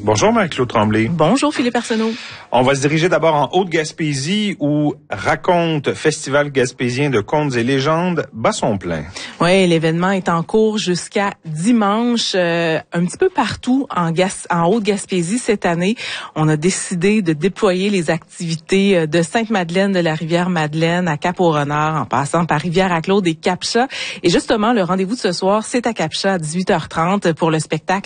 Bonjour Marie-Claude Tremblay. Bonjour Philippe Arsenault. On va se diriger d'abord en Haute-Gaspésie où Raconte, Festival gaspésien de contes et légendes, bat son plein. Oui, l'événement est en cours jusqu'à dimanche, un petit peu partout en Haute-Gaspésie cette année. On a décidé de déployer les activités de Sainte-Madeleine, de la Rivière-Madeleine à Cap-au-Renard, en passant par Rivière-à-Claude et Cap-Chat. Et justement, le rendez-vous de ce soir, c'est à Cap-Chat à 18h30 pour le spectacle